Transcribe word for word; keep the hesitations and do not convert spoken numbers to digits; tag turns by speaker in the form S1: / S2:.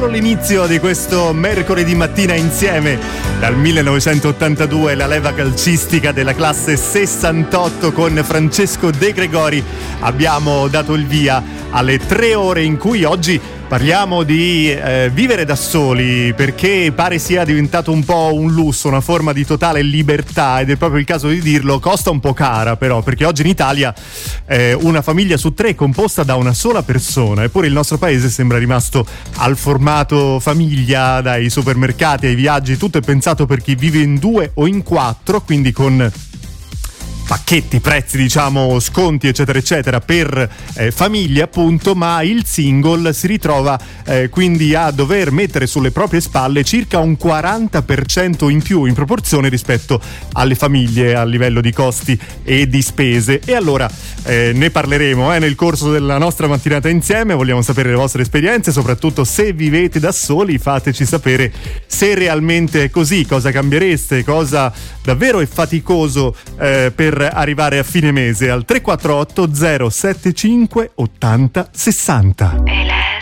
S1: L'inizio di questo mercoledì mattina insieme. Dal millenovecentottantadue la leva calcistica della classe sessantotto con Francesco De Gregori. Abbiamo dato il via alle tre ore in cui oggi parliamo di eh, vivere da soli, perché pare sia diventato un po' un lusso, una forma di totale libertà, ed è proprio il caso di dirlo. Costa un po' cara però, perché oggi in Italia eh, una famiglia su tre è composta da una sola persona, eppure il nostro paese sembra rimasto al formato famiglia. Dai supermercati ai viaggi, tutto è pensato per chi vive in due o in quattro, quindi con pacchetti, prezzi, diciamo, sconti eccetera eccetera per eh, famiglie appunto, ma il single si ritrova eh, quindi a dover mettere sulle proprie spalle circa un quaranta per cento in più in proporzione rispetto alle famiglie a livello di costi e di spese. E allora eh, ne parleremo eh, nel corso della nostra mattinata insieme. Vogliamo sapere le vostre esperienze, soprattutto se vivete da soli. Fateci sapere se realmente è così, cosa cambiereste, cosa davvero è faticoso eh, per arrivare a fine mese al tre quattro otto zero sette cinque ottanta sessanta.